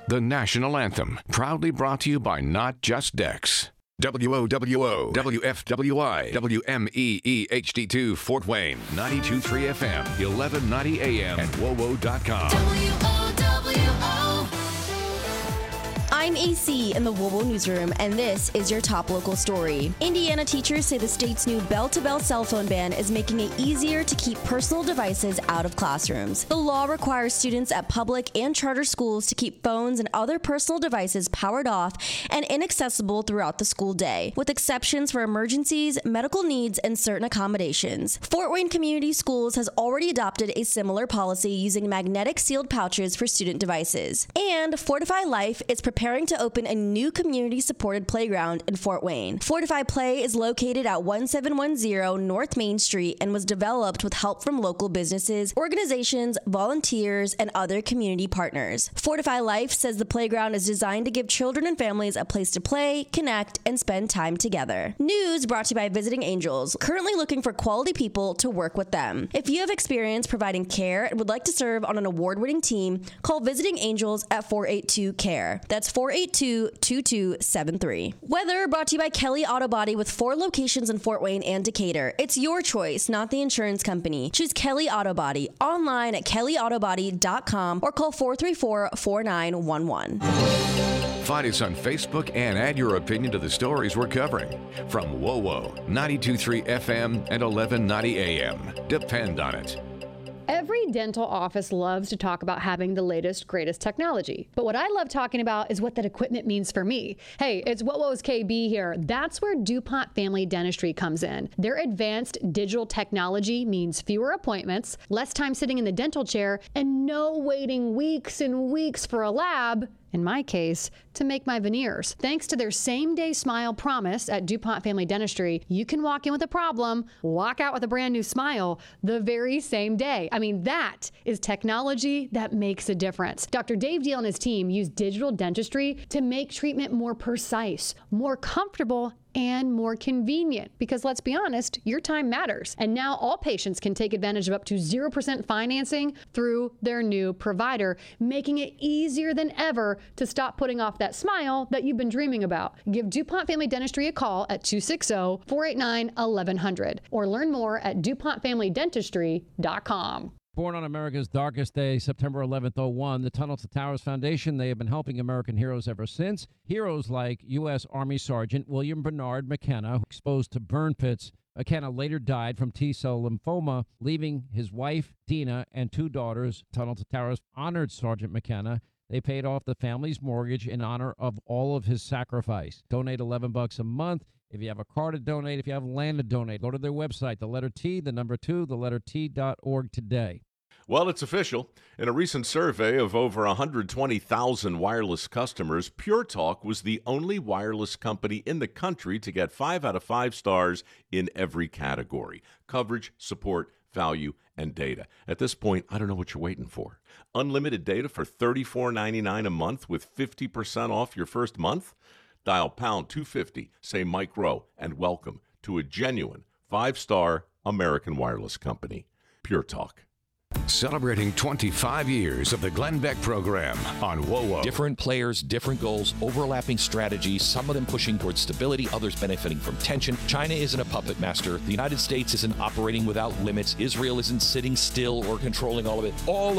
the national anthem, proudly brought to you by Not Just Decks. WOWO, WFWI, WMEE HD2 Fort Wayne, 92.3 FM, 1190 AM, and WOWO.com. I'm AC in the WOWO newsroom, and this is your top local story. Indiana teachers say the state's new bell-to-bell cell phone ban is making it easier to keep personal devices out of classrooms. The law requires students at public and charter schools to keep phones and other personal devices powered off and inaccessible throughout the school day, with exceptions for emergencies, medical needs, and certain accommodations. Fort Wayne Community Schools has already adopted a similar policy using magnetic sealed pouches for student devices. And Fortify Life is preparing to open a new community-supported playground in Fort Wayne. Fortify Play is located at 1710 North Main Street and was developed with help from local businesses, organizations, volunteers, and other community partners. Fortify Life says the playground is designed to give children and families a place to play, connect, and spend time together. News brought to you by Visiting Angels, currently looking for quality people to work with them. If you have experience providing care and would like to serve on an award-winning team, call Visiting Angels at 482-CARE. That's 482-2273. Weather brought to you by Kelly Auto Body with 4 locations in Fort Wayne and Decatur. It's your choice, not the insurance company. Choose Kelly Auto Body online at kellyautobody.com or call 434-4911. Find us on Facebook and add your opinion to the stories we're covering. From WOWO, 92.3 FM and 1190 AM. Depend on it. Every dental office loves to talk about having the latest, greatest technology. But what I love talking about is what that equipment means for me. Hey, it's WOWO's KB here. That's where DuPont Family Dentistry comes in. Their advanced digital technology means fewer appointments, less time sitting in the dental chair, and no waiting weeks and weeks for a lab, in my case, to make my veneers. Thanks to their same-day smile promise at DuPont Family Dentistry, you can walk in with a problem, walk out with a brand new smile the very same day. I mean, that is technology that makes a difference. Dr. Dave Deal and his team use digital dentistry to make treatment more precise, more comfortable, and more convenient, because let's be honest, your time matters. And now all patients can take advantage of up to 0% financing through their new provider, making it easier than ever to stop putting off that smile that you've been dreaming about. Give DuPont Family Dentistry a call at 260-489-1100 or learn more at DuPontFamilyDentistry.com. Born on America's darkest day, September 11th, 01, the Tunnel to Towers Foundation, they have been helping American heroes ever since. Heroes like U.S. Army Sergeant William Bernard McKenna, exposed to burn pits. McKenna later died from T-cell lymphoma, leaving his wife, Dina, and 2 daughters. Tunnel to Towers honored Sergeant McKenna. They paid off the family's mortgage in honor of all of his sacrifice. Donate $11 a month. If you have a car to donate, if you have land to donate, go to their website, the letter T, the number 2, the letter T.org today. Well, it's official. In a recent survey of over 120,000 wireless customers, Pure Talk was the only wireless company in the country to get 5 out of 5 stars in every category: coverage, support, value, and data. At this point, I don't know what you're waiting for. Unlimited data for $34.99 a month with 50% off your first month? Dial pound 250, say Mike Rowe, and welcome to a genuine 5-star American wireless company. Pure Talk. Celebrating 25 years of the Glenn Beck program on WOWO. Different players, different goals, overlapping strategies, some of them pushing towards stability, others benefiting from tension. China isn't a puppet master. The United States isn't operating without limits. Israel isn't sitting still or controlling all of it. All